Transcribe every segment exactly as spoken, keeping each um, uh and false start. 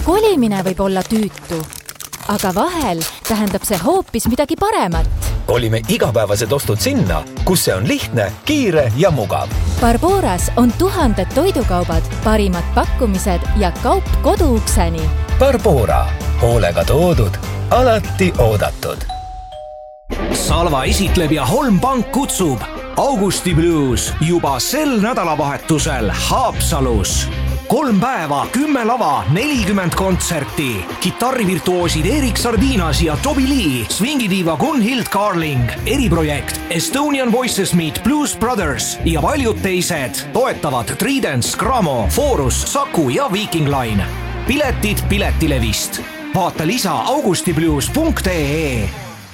Kolimine võib olla tüütu, aga vahel tähendab see hoopis midagi paremat. Kolime igapäevased ostud sinna, kus see on lihtne, kiire ja mugav. Barboras on tuhanded toidukaubad, parimad pakkumised ja kaup koduukseni. Barbora, hoolega toodud, alati oodatud. Salva esitleb ja Holm Pank kutsub Augusti Blues juba sel nädalavahetusel Haapsalus. Kolm päeva, kümme lava, nelikümmend kontserti. Kitarrivirtuoosid Erik Sardinas ja Toby Lee, swingidiiva Gunhild Carling, eriprojekt Estonian Voices Meet Blues Brothers ja paljud teised toetavad Tridents, Gramo, Forus, Saku ja Viking Line. Piletid Piletilevist. Vaata lisa augustiblues punkt ee.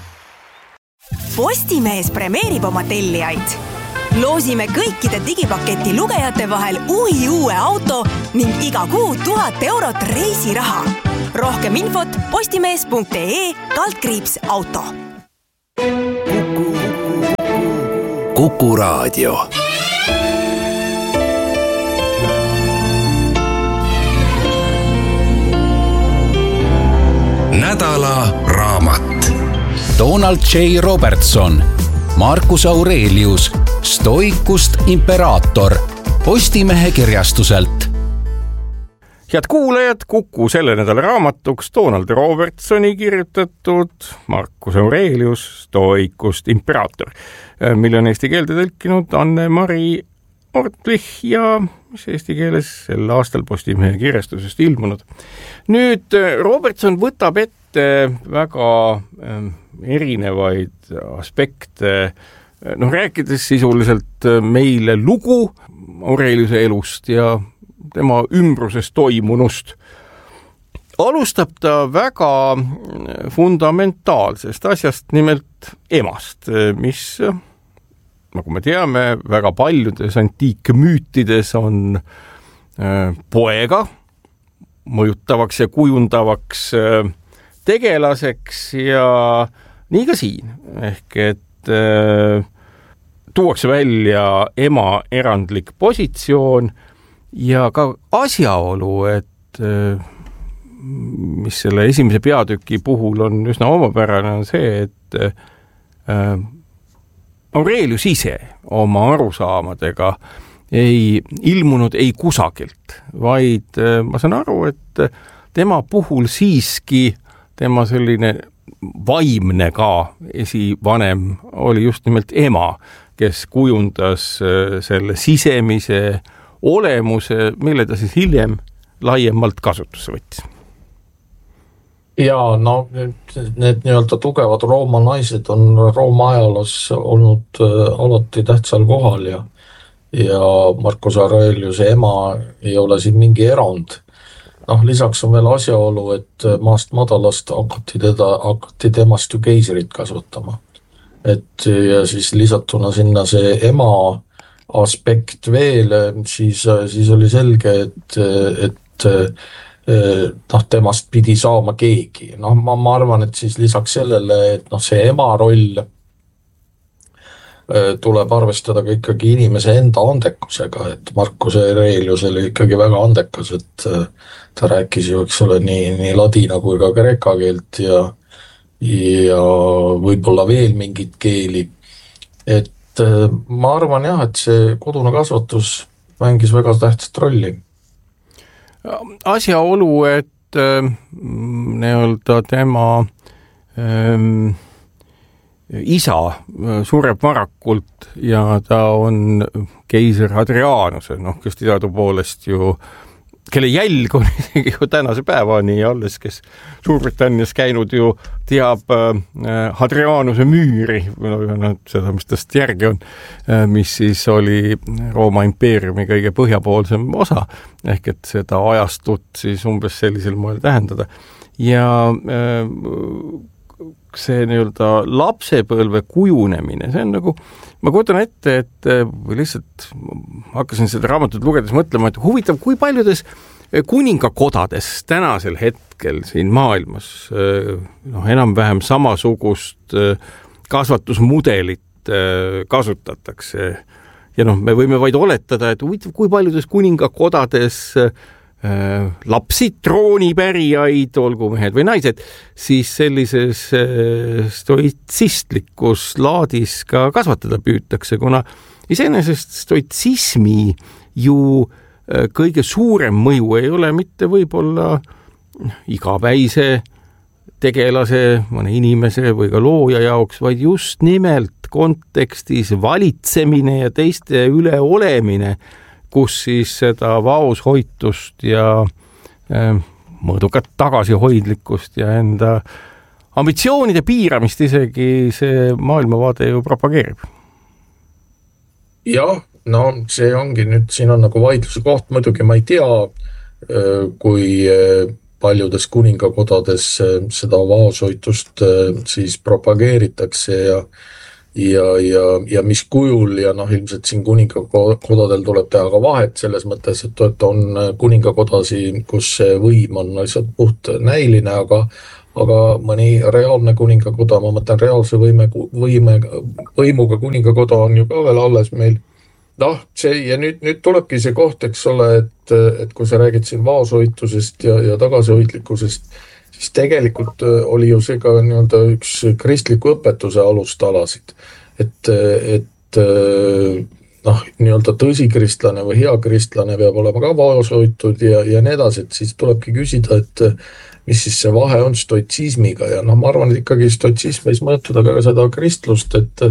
Postimees premeerib oma tellijaid. Loosime kõikide digipaketi lugejate vahel uhi uue auto ning iga kuu tuhat eurot reisiraha. Rohkem infot postimees punkt ee kaldkriips auto. Kuku, Kuku Raadio. Nädala raamat. Donald J. Robertson, Marcus Aurelius, Stoikust imperaator, Postimehe kirjastuselt. Head kuulajad, Kuku selle nädala raamatuks Donald Robertsoni kirjutatud Marcus Aurelius, Stoikust imperaator, mille on eesti keelde tõlkinud Anne-Mari Ortlich ja mis eesti keeles sel aastal Postimehe kirjastusest ilmunud. Nüüd Robertson võtab ette väga erinevaid aspekte, noh, rääkides sisuliselt meile lugu Aureliuse elust ja tema ümbruses toimunust. Alustab ta väga fundamentaalsest asjast, nimelt emast, mis, nagu me teame, väga paljudes antiikmüütides on poega mõjutavaks ja kujundavaks tegelaseks ja nii ka siin. Ehk et äh, tuuakse välja ema erandlik positsioon ja ka asjaolu, et äh, mis selle esimese peatüki puhul on üsna omapärane, on see, et äh, Aurelius ise oma arusaamadega ei ilmunud ei kusagilt, vaid äh, ma saan aru, et tema puhul siiski tema selline vaimne ka esivanem oli just nimelt ema, kes kujundas selle sisemise olemuse, mille ta siis hiljem laiemalt kasutusse võttis. Ja no need nii-öelda tugevad Rooma naised on Rooma ajaloos olnud alati tähtsal kohal ja, ja Marcus Aureliuse ema ei ole siin mingi erand. Noh, lisaks on veel asjaolu, et maast madalast hakati, teda, hakati temast ju keisrit kasvatama. Et, ja siis lisatuna sinna see ema aspekt veel, siis, siis oli selge, et, et noh, temast pidi saama keegi. Noh, ma, ma arvan, et siis lisaks sellele, et noh, see ema roll tuleb arvestada ka ikkagi inimese enda andekusega, et Marcus Aurelius oli ikkagi väga andekas, et ta rääkis ju, eks ole, nii, nii ladina kui ka kreeka keelt ja, ja võib-olla veel mingit keeli. Et ma arvan jah, et see kodune kasvatus mängis väga tähtsat rolli. Asjaolu, et äh, nii-öelda tema ähm, isa sureb varakult ja ta on keiser Hadrianuse, noh, kes teadu poolest ju, kelle jälg on isegi ju tänase päevani alles, kes Suurbritannias käinud ju teab äh, Hadrianuse müüri, no, seda, mis tast järgi on, äh, mis siis oli Rooma impeeriumi kõige põhjapoolsem osa, ehk et seda ajastut siis umbes sellisel moel tähendada. Ja äh, see nii-öelda lapsepõlve kujunemine, see on nagu, ma kujutan ette, et või lihtsalt hakkasin seda raamatut lugedes mõtlema, et huvitav, kui paljudes kuningakodades tänasel hetkel siin maailmas noh, enam-vähem samasugust kasvatusmudelit kasutatakse. Ja noh, me võime vaid oletada, et huvitav, kui paljudes kuningakodades lapsi, troonipärijaid, olgu mehed või naised, siis sellises stoitsistlikus laadis ka kasvatada püütakse, kuna iseenesest stoitsismi ju kõige suurem mõju ei ole mitte võib-olla igapäise tegelase, mõne inimese või ka looja jaoks, vaid just nimelt kontekstis valitsemine ja teiste üle olemine, kus siis seda vaoshoitust ja äh, mõõdukat tagasihoidlikkust ja enda ambitsioonide piiramist isegi see maailmavaade ju propageerib. Jah, no see ongi nüüd, siin on nagu vaidluse koht, muidugi ma ei tea, kui paljudes kuningakodades seda vaoshoitust siis propageeritakse ja ja, ja, ja mis kujul ja noh, ilmselt siin kuningakodadel tuleb teha ka vahet selles mõttes, et, et on kuningakodasi, kus see võim on lihtsalt puht näiline, aga aga mõni reaalne kuningakoda, ma mõtlen reaalse võime, võime, võimuga kuningakoda on ju ka veel alles meil. Noh, see, ja nüüd, nüüd tulebki see koht, eks ole, et, et kui sa räägid siin vaoshoitusest ja, ja tagasihoidlikkusest, siis tegelikult oli ju see ka nii-öelda üks kristliku õpetuse alustalasid. Et, et noh, nii-öelda tõsikristlane või hea kristlane peab olema ka vaoshoitud ja, ja nii edasi, et siis tulebki küsida, et mis siis see vahe on stoitsismiga ja noh, ma arvan, et ikkagi stoitsism võis mõjutada ka seda kristlust, et,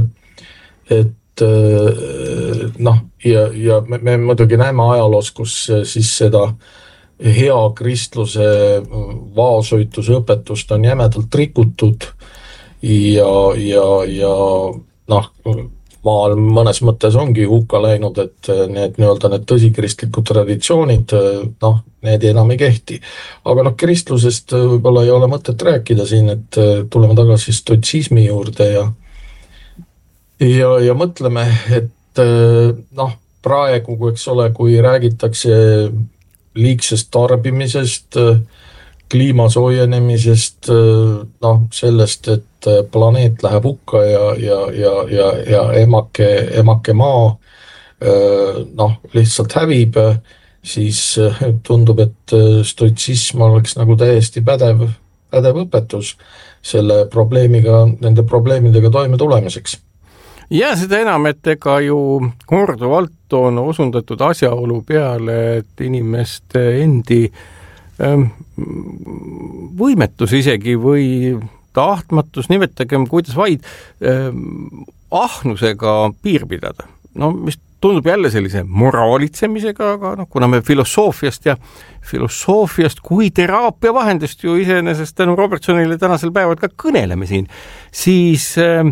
et noh, ja, ja me, me muidugi näeme ajaloos, kus siis seda hea kristluse vaoshoituse õpetust on jämedalt rikutud ja, ja, ja noh, maailm mõnes mõttes ongi hukka läinud, et need nii-öelda need tõsikristlikud traditsioonid, noh, need enam ei kehti. Aga noh, kristlusest võib-olla ei ole mõtet rääkida siin, et tuleme tagasi stoitsismi juurde ja ja, ja mõtleme, et noh, praegu, eks ole, kui räägitakse liigsest tarbimisest, kliima soojenemisest, noh, sellest, et planeet läheb hukka ja, ja, ja, ja, ja emake, emake maa noh, lihtsalt hävib, siis tundub, et stoitsism oleks nagu täiesti pädev, pädev õpetus selle probleemiga, nende probleemidega toime tulemiseks. Ja seda enam, et ega ju korduvalt on osundatud asjaolu peale, et inimeste endi ähm, võimetus isegi või tahtmatus, nimetagem kuidas vaid, ähm, ahnusega piir pidada. No, mis tundub jälle sellise moraalitsemisega, aga no, kuna me filosoofiast ja filosoofiast kui teraapia vahendist ju iseenesest tänu Robertsonile tänasel päeval ka kõneleme siin, siis ähm,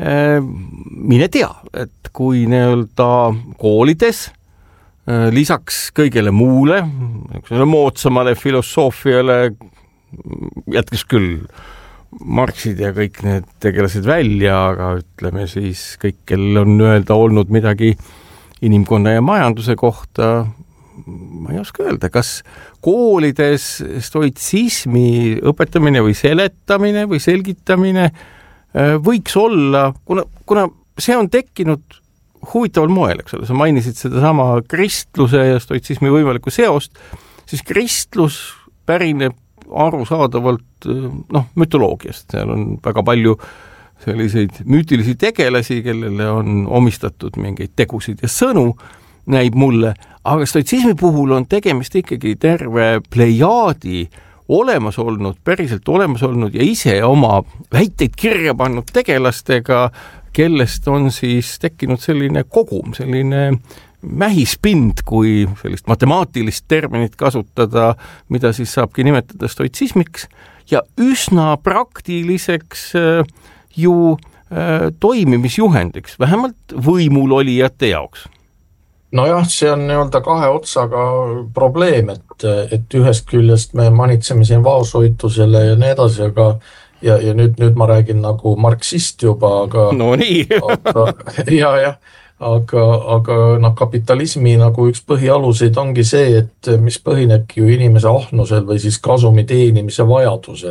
mine tea, et kui nii-öelda koolides lisaks kõigele muule, moodsamale filosoofiale, jätkes küll Marxid ja kõik need tegelased välja, aga ütleme siis kõik, kellel on öelda olnud midagi inimkonna ja majanduse kohta, ma ei oska öelda, kas koolides stoitsismi õpetamine või seletamine või selgitamine võiks olla, kuna, kuna see on tekkinud huvitaval moel, eks ole, sa mainisid seda sama kristluse ja stoitsismi võimalikku seost, siis kristlus pärineb arusaadavalt noh, mütoloogiast, seal on väga palju selliseid müütilisi tegelasi, kellele on omistatud mingeid tegusid ja sõnu, näib mulle, aga stoitsismi puhul on tegemist ikkagi terve plejaadi olemas olnud, päriselt olemas olnud ja ise oma väiteid kirja pannud tegelastega, kellest on siis tekkinud selline kogum, selline mähispind, kui sellist matemaatilist terminit kasutada, mida siis saabki nimetada stoitsismiks ja üsna praktiliseks ju toimimisjuhendiks, vähemalt võimul olijate jaoks. Nojah, see on nii-öelda kahe otsaga probleem, et, et ühest küljest me manitseme siin vaoshoitusele ja nii edasi, aga ja, ja nüüd, nüüd ma räägin nagu marksist juba, aga no nii. aga, ja, ja, aga, aga noh, kapitalismi nagu üks põhialuseid ongi see, et mis põhinebki ju inimese ahnusel või siis kasumi teenimise vajadusel.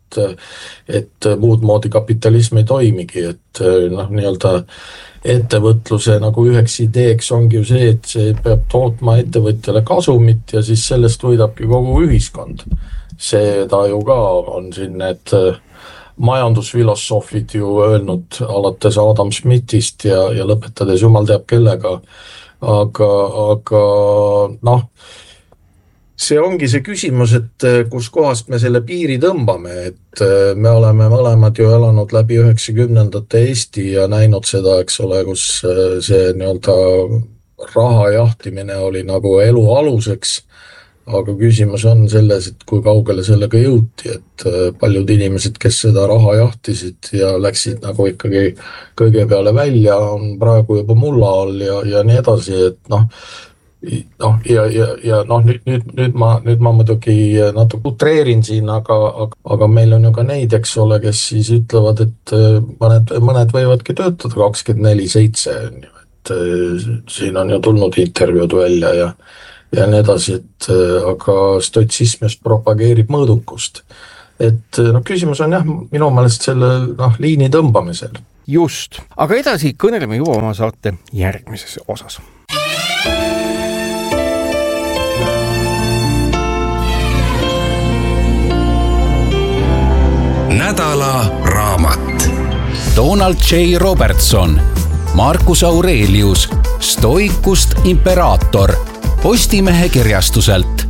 et, et muud moodi kapitalism ei toimigi, et noh, nii-öelda ettevõtluse nagu üheks ideeks ongi ju see, et see peab tootma ettevõtjale kasumit ja siis sellest võidabki kogu ühiskond. Seda ju ka on siin need majandusfilosoofid ju öelnud alates Adam Smithist ja, ja lõpetades jumal teab kellega, aga, aga noh, see ongi see küsimus, et kus kohast me selle piiri tõmbame, et me oleme mõlemad ju elanud läbi üheksakümnendate Eesti ja näinud seda, eks ole, kus see nii-öelda raha jahtimine oli nagu elu aluseks. Aga küsimus on selles, et kui kaugele sellega jõuti, et paljud inimesed, kes seda raha jahtisid ja läksid nagu ikkagi kõige peale välja, on praegu juba mulla all ja, ja nii edasi, et noh, noh ja, ja, ja noh, nüüd, nüüd, nüüd, ma, nüüd ma muidugi natuke utreerin siin, aga, aga, aga meil on ju ka neid, eks ole, kes siis ütlevad, et mõned, mõned võivadki töötada kakskümmend neli seitse, et siin on ju tulnud intervjuud välja ja ja nii edasi, et aga stotsism just propageerib mõõdukust. Et no, küsimus on jah, minu meelest selle noh, liini tõmbamisel. Just, aga edasi kõneleme juba oma saate järgmises osas. Nädala raamat. Donald J. Robertson, Marcus Aurelius, Stoikust imperaator, Postimehe kirjastuselt.